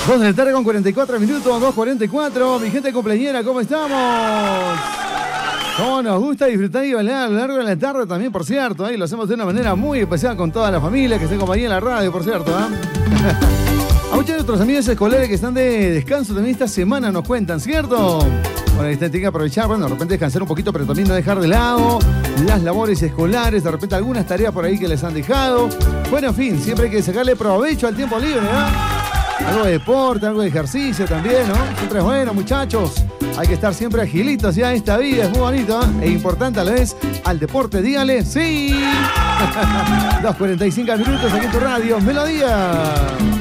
2 de la tarde con 44 minutos, 2:44. Mi gente cumpleañera, ¿cómo estamos? ¿Cómo nos gusta disfrutar y bailar a lo largo de la tarde también, por cierto? Lo hacemos de una manera muy especial con toda la familia que está en compañía en la radio, por cierto. A muchos de nuestros amigos escolares que están de descanso también esta semana nos cuentan, ¿cierto? Bueno, tienen que aprovechar, bueno, de repente descansar un poquito, pero también no dejar de lado las labores escolares, de repente algunas tareas por ahí que les han dejado. Bueno, en fin, siempre hay que sacarle provecho al tiempo libre, Algo de deporte, algo de ejercicio también, ¿no? Siempre es bueno, muchachos. Hay que estar siempre agilitos ya en esta vida, es muy bonito, e importante a la vez. Al deporte, dígale sí. 2:45 minutos aquí en tu radio, Melodía.